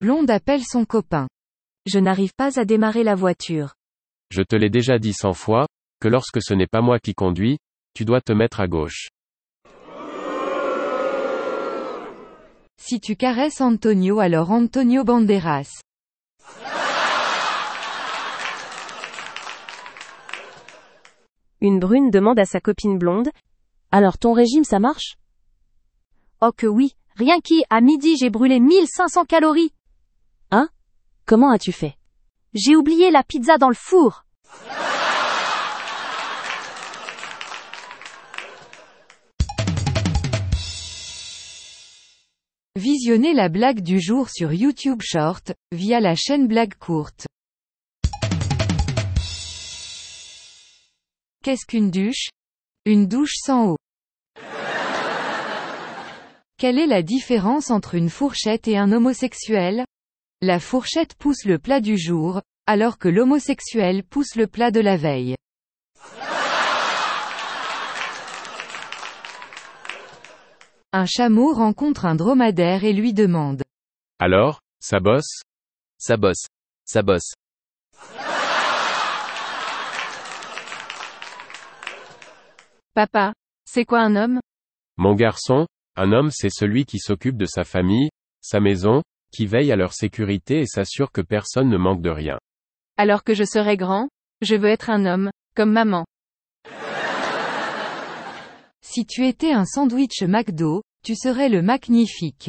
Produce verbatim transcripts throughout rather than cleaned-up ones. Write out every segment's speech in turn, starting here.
Blonde appelle son copain. Je n'arrive pas à démarrer la voiture. Je te l'ai déjà dit cent fois, que lorsque ce n'est pas moi qui conduis, tu dois te mettre à gauche. Si tu caresses Antonio alors Antonio Banderas. Une brune demande à sa copine blonde. Alors ton régime ça marche? Oh que oui, rien qu'à à midi j'ai brûlé mille cinq cents calories. Hein? Comment as-tu fait? J'ai oublié la pizza dans le four. Visionnez la blague du jour sur YouTube Short, via la chaîne Blague Courte. Qu'est-ce qu'une douche? Une douche sans eau. Quelle est la différence entre une fourchette et un homosexuel? La fourchette pousse le plat du jour, alors que l'homosexuel pousse le plat de la veille. Un chameau rencontre un dromadaire et lui demande. Alors, ça bosse? Ça bosse. Ça bosse. Papa, c'est quoi un homme? Mon garçon, un homme c'est celui qui s'occupe de sa famille, sa maison, qui veille à leur sécurité et s'assure que personne ne manque de rien. Alors que je serai grand, je veux être un homme, comme maman. Si tu étais un sandwich McDo, tu serais le magnifique.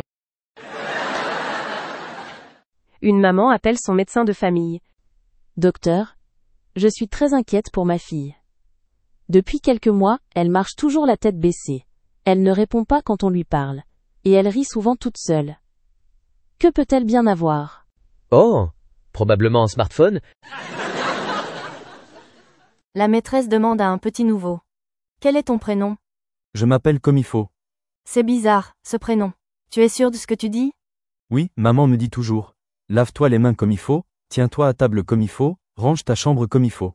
Une maman appelle son médecin de famille. Docteur, je suis très inquiète pour ma fille. Depuis quelques mois, elle marche toujours la tête baissée. Elle ne répond pas quand on lui parle. Et elle rit souvent toute seule. Que peut-elle bien avoir? Oh, probablement un smartphone. La maîtresse demande à un petit nouveau. Quel est ton prénom? Je m'appelle comme il faut. C'est bizarre, ce prénom. Tu es sûr de ce que tu dis? Oui, maman me dit toujours. Lave-toi les mains comme il faut, tiens-toi à table comme il faut, range ta chambre comme il faut.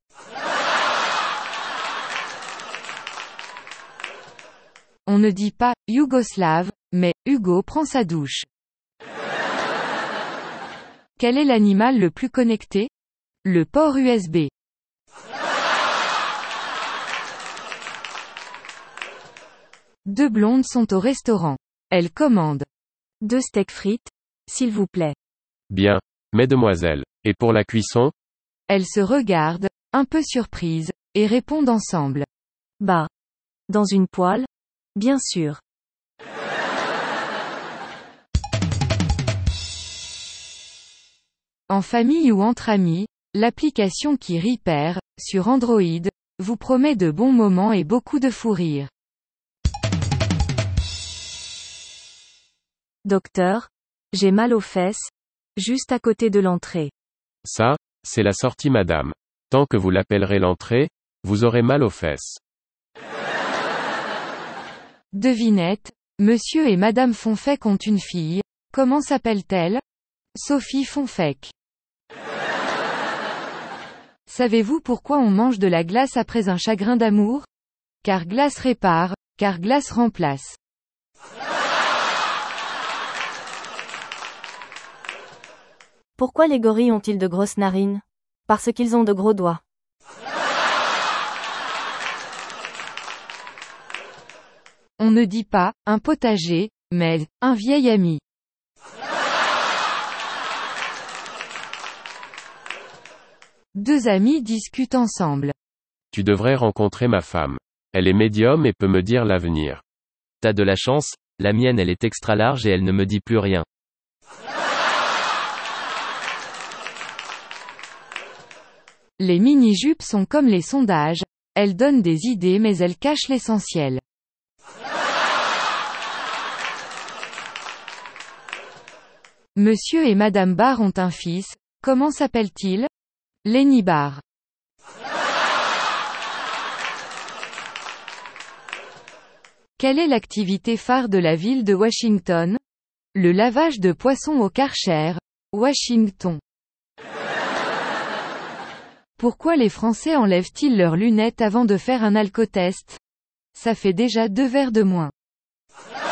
On ne dit pas « yougoslave », mais « Hugo prend sa douche ». Quel est l'animal le plus connecté? Le port U S B. Deux blondes sont au restaurant. Elles commandent. Deux steaks frites, s'il vous plaît. Bien. Mesdemoiselles. Et pour la cuisson? Elles se regardent, un peu surprises, et répondent ensemble. Bah. Dans une poêle? Bien sûr. En famille ou entre amis, l'application qui rit perd, sur Android, vous promet de bons moments et beaucoup de fou rire. Docteur, j'ai mal aux fesses, juste à côté de l'entrée. Ça, c'est la sortie madame. Tant que vous l'appellerez l'entrée, vous aurez mal aux fesses. Devinette, monsieur et madame Fonfec ont une fille, comment s'appelle-t-elle? Sophie Fonfec. Savez-vous pourquoi on mange de la glace après un chagrin d'amour? Car glace répare, car glace remplace. Pourquoi les gorilles ont-ils de grosses narines? Parce qu'ils ont de gros doigts. On ne dit pas « un potager », mais « un vieil ami ». Deux amis discutent ensemble. Tu devrais rencontrer ma femme. Elle est médium et peut me dire l'avenir. T'as de la chance, la mienne elle est extra large et elle ne me dit plus rien. Les mini-jupes sont comme les sondages, elles donnent des idées mais elles cachent l'essentiel. Monsieur et Madame Barr ont un fils, comment s'appelle-t-il? Lenny Barr. Quelle est l'activité phare de la ville de Washington? Le lavage de poissons au Karcher, Washington. Pourquoi les Français enlèvent-ils leurs lunettes avant de faire un alcotest? Ça fait déjà deux verres de moins.